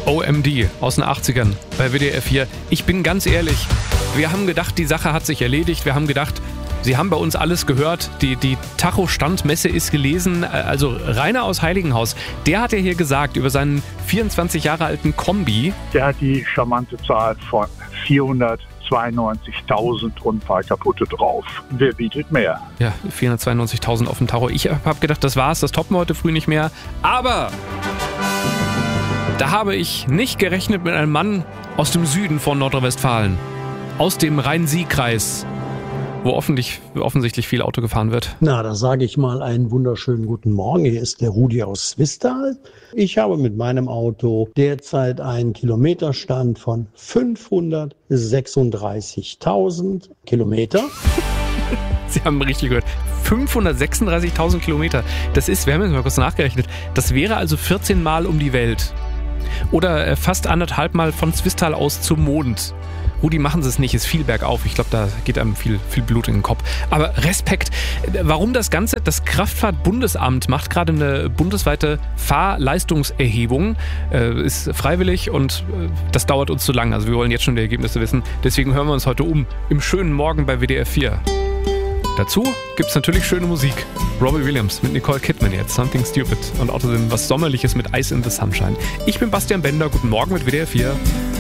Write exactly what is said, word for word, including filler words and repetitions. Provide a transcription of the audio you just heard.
O M D aus den achtzigern bei W D R vier. Ich bin ganz ehrlich, wir haben gedacht, die Sache hat sich erledigt. Wir haben gedacht, Sie haben bei uns alles gehört. Die, die Tacho-Standmesse ist gelesen. Also Rainer aus Heiligenhaus, der hat ja hier gesagt über seinen vierundzwanzig Jahre alten Kombi. Der hat die charmante Zahl von vierhundertzweiundneunzigtausend und ein paar kaputte drauf. Wer bietet mehr? Ja, vierhundertzweiundneunzigtausend auf dem Tacho. Ich habe gedacht, das war's, das toppen wir heute früh nicht mehr. Aber da habe ich nicht gerechnet mit einem Mann aus dem Süden von Nordrhein-Westfalen. Aus dem Rhein-Sieg-Kreis, wo offensichtlich, offensichtlich viel Auto gefahren wird. Na, da sage ich mal einen wunderschönen guten Morgen. Hier ist der Rudi aus Zwistal. Ich habe mit meinem Auto derzeit einen Kilometerstand von fünfhundertsechsunddreißigtausend Kilometer. Sie haben richtig gehört. fünfhundertsechsunddreißigtausend Kilometer. Das ist, wir haben jetzt mal kurz nachgerechnet, das wäre also vierzehn Mal um die Welt. Oder fast anderthalb Mal von Zwistal aus zum Mond. Rudi, machen Sie es nicht, ist viel bergauf. Ich glaube, da geht einem viel, viel Blut in den Kopf. Aber Respekt. Warum das Ganze? Das Kraftfahrtbundesamt macht gerade eine bundesweite Fahrleistungserhebung. Äh, ist freiwillig und äh, das dauert uns zu lang. Also wir wollen jetzt schon die Ergebnisse wissen. Deswegen hören wir uns heute um im schönen Morgen bei W D R vier. Dazu gibt es natürlich schöne Musik. Robbie Williams mit Nicole Kidman jetzt, Something Stupid. Und außerdem was Sommerliches mit Ice in the Sunshine. Ich bin Bastian Bender, guten Morgen mit W D R vier.